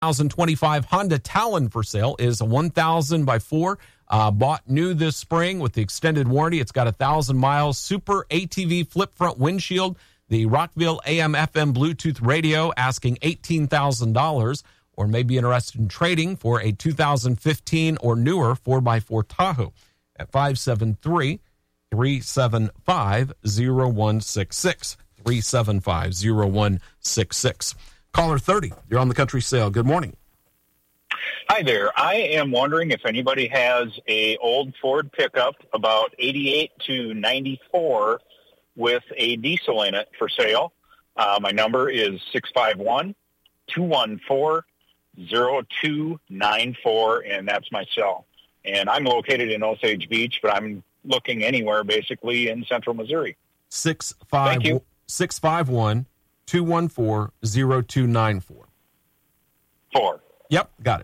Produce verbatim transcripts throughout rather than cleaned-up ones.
twenty twenty-five Honda Talon for sale is a one thousand by four. Uh, bought new this spring with the extended warranty. It's got one thousand miles, super A T V flip front windshield, the Rockville A M F M Bluetooth radio, asking eighteen thousand dollars, or may be interested in trading for a two thousand fifteen or newer four by four Tahoe at five seven three, three seven five, zero one six six, three seven five, zero one six six. Caller thirty, you're on the Country Sale. Good morning. Hi there. I am wondering if anybody has a old Ford pickup about eighty-eight to ninety-four with a diesel in it for sale. Uh, my number is six five one, two one four, zero two nine four, and that's my cell. And I'm located in Osage Beach, but I'm looking anywhere basically in central Missouri. six five one, two one four, zero two nine four. Four. Yep, got it.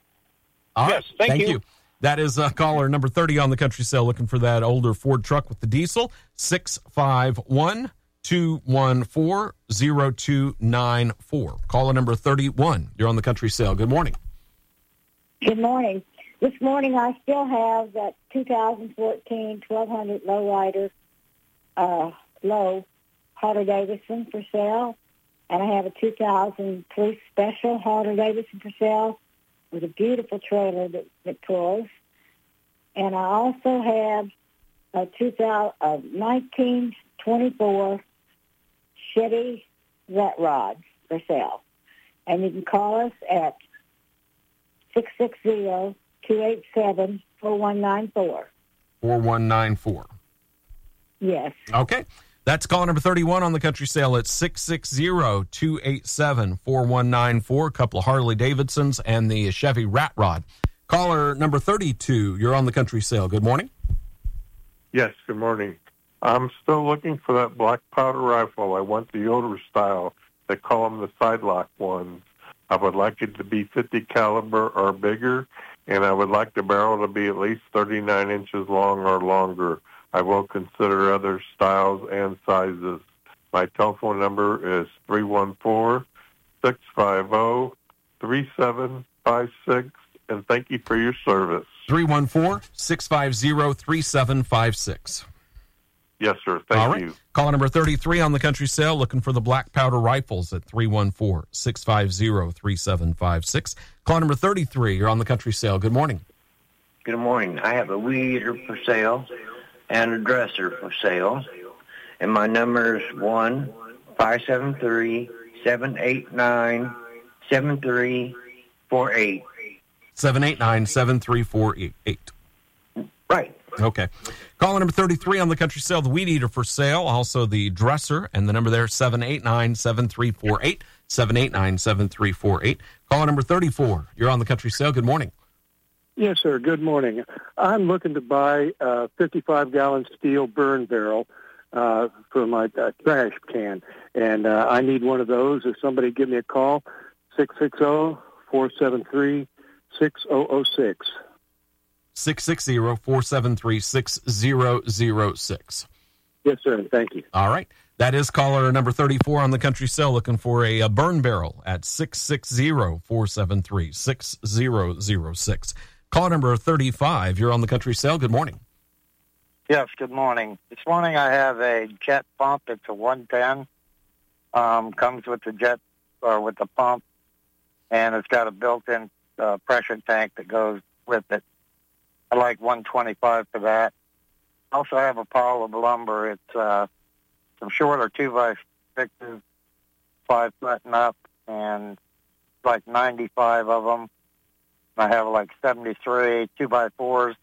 All yes, right. thank, thank you. you. That is uh, caller number thirty on the Country Sale, looking for that older Ford truck with the diesel. six five one, two one four, zero two nine four. Caller number thirty-one, you're on the Country Sale. Good morning. Good morning. This morning I still have that two thousand fourteen twelve hundred lowrider uh, low Harley-Davidson for sale, and I have a two thousand three special Harley-Davidson for sale with a beautiful trailer that, that pulls. And I also have a two thousand, uh, nineteen twenty-four Chevy Rat Rod for sale. And you can call us at six six zero, two eight seven, four one nine four. four one nine four. Yes. Okay. That's call number thirty-one on the Country Sale at six six zero, two eight seven, four one nine four. A couple of Harley-Davidsons and the Chevy Rat Rod. Caller number thirty-two, you're on the Country Sale. Good morning. Yes, good morning. I'm still looking for that black powder rifle. I want the older style. They call them the side lock ones. I would like it to be fifty caliber or bigger, and I would like the barrel to be at least thirty-nine inches long or longer. I will consider other styles and sizes. My telephone number is three one four, six five zero, three seven five six, and thank you for your service. three one four, six five zero, three seven five six. Yes, sir. Thank All right. you. Caller number thirty-three on the Country Sale, looking for the black powder rifles at three one four, six five zero, three seven five six. Caller number thirty-three, you're on the Country Sale. Good morning. Good morning. I have a weed eater for sale and a dresser for sale. And my number is one five seven three, seven eight nine, seven three four eight. seven eight nine, seven three four eight. Right. Okay. Caller number thirty-three on the Country Sale, the weed eater for sale, also the dresser, and the number there is seven eight nine, seven three four eight, seven eight nine, seven three four eight. Caller number thirty-four, you're on the Country Sale. Good morning. Yes, sir. Good morning. I'm looking to buy a fifty-five gallon steel burn barrel uh, for my uh, trash can, and uh, I need one of those. If somebody give me a call, six six zero, four seven three, six zero zero six. six six zero, four seven three, six zero zero six. Yes, sir. Thank you. All right. That is caller number thirty-four on the Country Sale, looking for a, a burn barrel at six six zero, four seven three, six zero zero six. Caller number thirty-five, you're on the Country Sale. Good morning. Yes, good morning. This morning I have a jet pump. It's a one ten. Um, comes with the jet, or with the pump, and it's got a built-in uh, pressure tank that goes with it. I like one twenty-five for that. Also, I have a pile of lumber. It's uh, some shorter two by sixes, five foot and up, and like ninety-five of them. I have like seventy-three two by fours,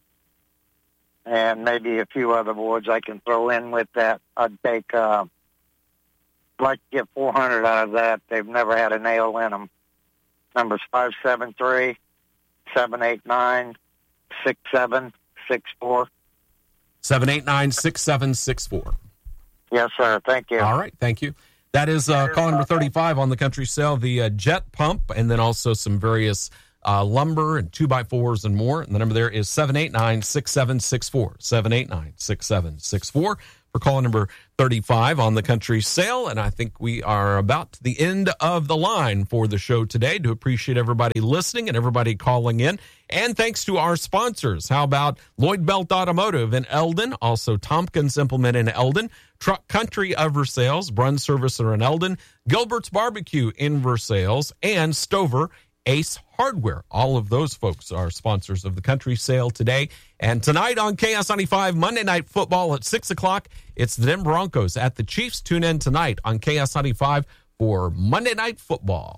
and maybe a few other boards I can throw in with that. I'd take, uh, I'd like to get four hundred out of that. They've never had a nail in them. Numbers five seven three, seven eight nine, six seven six four. seven eight nine, six seven six four. Yes, sir. Thank you. All right. Thank you. That is uh, call number thirty-five on the Country Sale, the uh, jet pump, and then also some various uh, lumber and two by fours and more. And the number there is seven eight nine, six seven six four, seven eight nine, six seven six four. for call number thirty-five on the Country Sale. And I think we are about to the end of the line for the show today. Do appreciate everybody listening and everybody calling in. And thanks to our sponsors. How about Lloyd Belt Automotive in Eldon, also Tompkins Implement in Eldon, Truck Country of Versailles, Brun Servicer in Eldon, Gilbert's Barbecue in Versailles, and Stover Ace Hardware. All of those folks are sponsors of the Country Sale today. And tonight on K S ninety-five, Monday Night Football at six o'clock, it's the Denver Broncos at the Chiefs. Tune in tonight on K S ninety-five for Monday Night Football.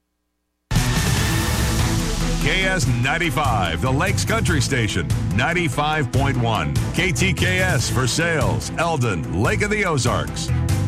K S ninety-five, the Lakes Country Station, ninety-five point one. K T K S for Sales, Eldon, Lake of the Ozarks.